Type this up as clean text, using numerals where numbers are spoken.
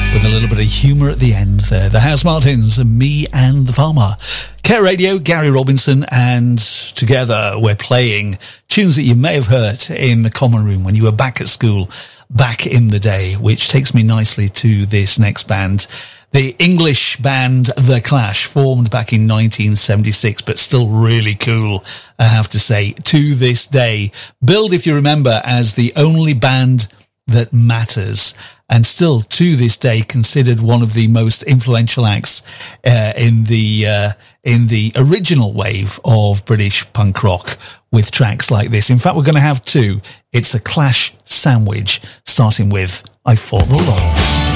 with a little bit of humour at the end there. The House Martins, Me and the Farmer. Care Radio, Gary Robinson, and together we're playing tunes that you may have heard in the common room when you were back at school back in the day, which takes me nicely to this next band. The English band The Clash, formed back in 1976, but still really cool, I have to say, to this day. Billed, if you remember, as the only band that matters, and still to this day considered one of the most influential acts in the original wave of British punk rock, with tracks like this. In fact, we're going to have two. It's a Clash sandwich, starting with I Fought the Law.